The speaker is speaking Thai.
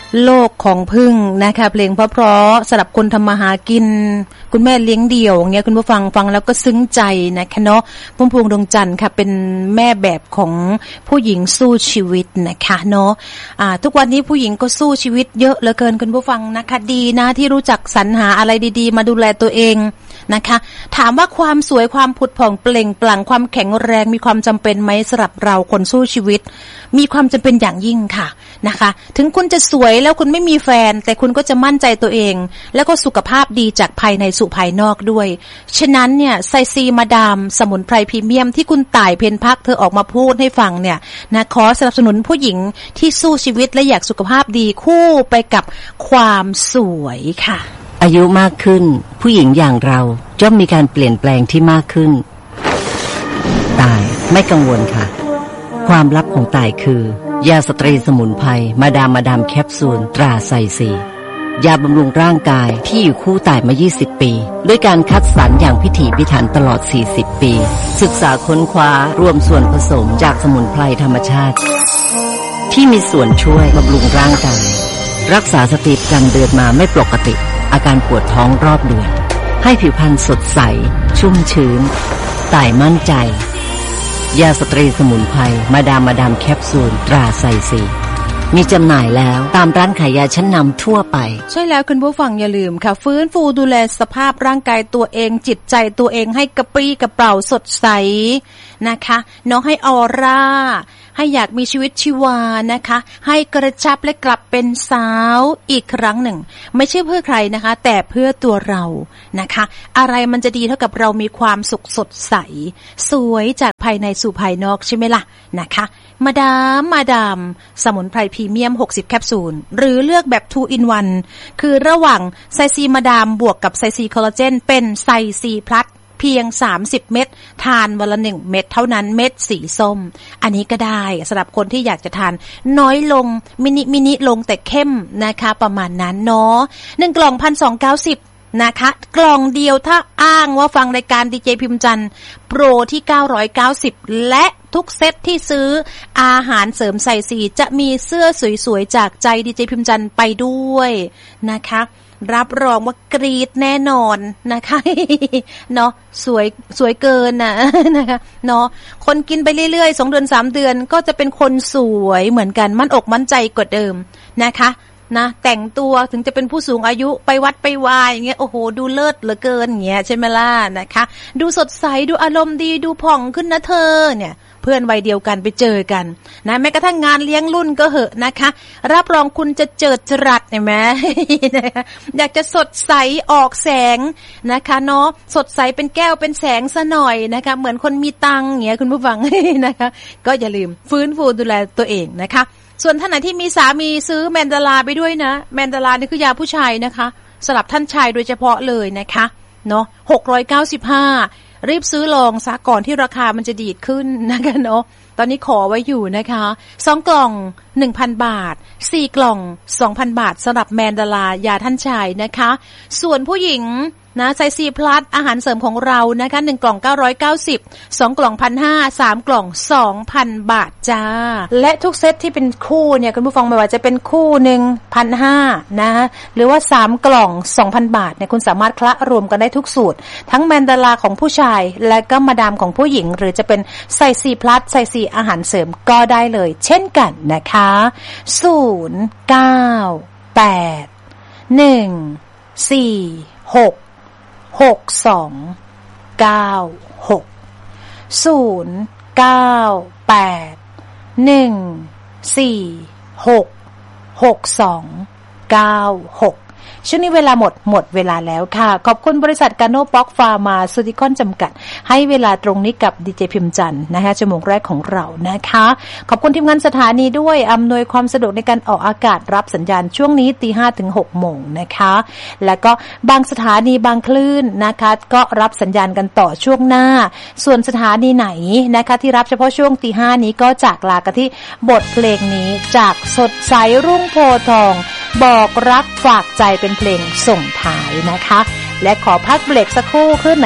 โลกของพึ่งนะคะเพลงเพราะๆสำหรับคนทำมาหากินคุณแม่เลี้ยงเดี่ยวเงี้ยคุณผู้ฟังฟังแล้วก็ซึ้งใจนะคะเนาะพุ่มพวงดวงจันทร์ค่ะเป็นแม่แบบของผู้หญิงสู้ชีวิตนะคะเนาะทุกวันนี้ผู้หญิงก็สู้ชีวิตเยอะเหลือเกินคุณผู้ฟังนะคะดีนะที่รู้จักสรรหาอะไรดีๆมาดูแลตัวเองนะคะถามว่าความสวยความผุดผ่องเปล่งปลั่งความแข็งแรงมีความจำเป็นไหมสำหรับเราคนสู้ชีวิตมีความจำเป็นอย่างยิ่งค่ะนะคะถึงคุณจะสวยแล้วคุณไม่มีแฟนแต่คุณก็จะมั่นใจตัวเองแล้วก็สุขภาพดีจากภายในสู่ภายนอกด้วยฉะนั้นเนี่ยไซซีมาดามสมุนไพรพรีเมียมที่คุณต่ายเพ็ญพักเธอออกมาพูดให้ฟังเนี่ยนะขอสนับสนุนผู้หญิงที่สู้ชีวิตและอยากสุขภาพดีคู่ไปกับความสวยค่ะอายุมากขึ้นผู้หญิงอย่างเราย่อมมีการเปลี่ยนแปลงที่มากขึ้นตายไม่กังวลค่ะความลับของตายคือยาสตรีสมุนไพรมาดามแคปซูลตราไซซียาบำรุงร่างกายที่อยู่คู่ตายมา20ปีด้วยการคัดสรรอย่างพิถีพิถันตลอด40ปีศึกษาค้นคว้ารวมส่วนผสมจากสมุนไพรธรรมชาติที่มีส่วนช่วยบำรุงร่างกายรักษาสติประจำเดือนมาไม่ปกติอาการปวดท้องรอบเดือนให้ผิวพรรณสดใสชุ่มชื้นต่ายมั่นใจยาสตรีสมุนไพรมาดามแคปซูลตราไซซีมีจำหน่ายแล้วตามร้านขายยาชั้นนำทั่วไปใช่แล้วคุณผู้ฟังอย่าลืมค่ะฟื้นฟูดูแลสภาพร่างกายตัวเองจิตใจตัวเองให้กระปรี้กระเปร่าสดใสนะคะน้องให้ออร่าให้อยากมีชีวิตชีวานะคะให้กระชับและกลับเป็นสาวอีกครั้งหนึ่งไม่ใช่เพื่อใครนะคะแต่เพื่อตัวเรานะคะอะไรมันจะดีเท่ากับเรามีความสุขสดใสสวยจากภายในสู่ภายนอกใช่ไหมล่ะนะคะมาดามสมุนไพรพรีเมียม60แคปซูลหรือเลือกแบบ 2 in 1คือระหว่างไซซีมาดามบวกกับไซซีคอลลาเจนเป็นไซซีพลัสเพียง30เม็ดทานวันละ1เม็ดเท่านั้นเม็ดสีส้มอันนี้ก็ได้สำหรับคนที่อยากจะทานน้อยลงมินิลงแต่เข้มนะคะประมาณนั้นเนาะ1กล่อง 1,290 นะคะกล่องเดียวถ้าอ้างว่าฟังรายการดีเจพิมพ์จันทร์โปรที่990และทุกเซตที่ซื้ออาหารเสริมใส่สีจะมีเสื้อสวยๆจากใจดีเจพิมพ์จันทร์ไปด้วยนะคะรับรองว่ากรีดแน่นอนนะคะเนาะสวยเกินนะคะเนาะคนกินไปเรื่อยๆ2เดือน3เดือนก็จะเป็นคนสวยเหมือนกันมั่นอกมั่นใจกว่าเดิมนะคะนะแต่งตัวถึงจะเป็นผู้สูงอายุไปวัดไปวายอย่างเงี้ยโอ้โหดูเลิศเหลือเกินอย่างเงี้ยใช่ไหมล่ะนะคะดูสดใสดูอารมณ์ดีดูผ่องขึ้นนะเธอเนี่ยเพื่อนวัยเดียวกันไปเจอกันนะแม้กระทั่งงานเลี้ยงรุ่นก็เหอะนะคะรับรองคุณจะเจิดจรัสเห็นไหม อยากจะสดใสออกแสงนะคะเนาะสดใสเป็นแก้วเป็นแสงซะหน่อยนะคะเหมือนคนมีตังค์อย่างเงี้ยคุณผู้ฟัง นะคะก็อย่าลืมฟื้นฟูดูแลตัวเองนะคะส่วนท่านไหนที่มีสามีซื้อแมนดาราไปด้วยนะแมนดารานี่คือยาผู้ชายนะคะสำหรับท่านชายโดยเฉพาะเลยนะคะเนาะ695รีบซื้อลองซะก่อนที่ราคามันจะดีดขึ้นนะคะเนาะตอนนี้ขอไว้อยู่นะคะ2กล่อง 1,000 บาท4กล่อง 2,000 บาทสำหรับแมนดารายาท่านชายนะคะส่วนผู้หญิงนะไซซีพลัสอาหารเสริมของเรานะคะ1กล่อง990 2กล่อง 1,500 3กล่อง 2,000 บาทจ้าและทุกเซตที่เป็นคู่เนี่ยคุณผู้ฟังไม่ว่าจะเป็นคู่นึง 1,500 นะหรือว่า3กล่อง 2,000 บาทเนี่ยคุณสามารถคละรวมกันได้ทุกสูตรทั้งแมนดาราของผู้ชายและก็มาดามของผู้หญิงหรือจะเป็นไซซีพลัสไซซีอาหารเสริมก็ได้เลยเช่นกันนะคะ098 146 ช่วงนี้เวลาหมดเวลาแล้วค่ะขอบคุณบริษัทกาโนบ็อกฟาร์มาซูติคอนจำกัดให้เวลาตรงนี้กับดีเจพิมพ์จันทร์นะคะชั่วโมงแรกของเรานะคะขอบคุณทีมงานสถานีด้วยอำนวยความสะดวกในการออกอากาศรับสัญญาณช่วงนี้ 5:00 ถึง 6:00 นนะคะแล้วก็บางสถานีบางคลื่นนะคะก็รับสัญญาณกันต่อช่วงหน้าส่วนสถานีไหนนะคะที่รับเฉพาะช่วง 5:00 นี้ก็จากลากันที่บทเพลงนี้จากสดใสรุ่งโพธิ์ทองบอกรักฝากใจเป็นเพลงส่งท้ายนะคะและขอพักเบรกสักครู่คลื่นไหน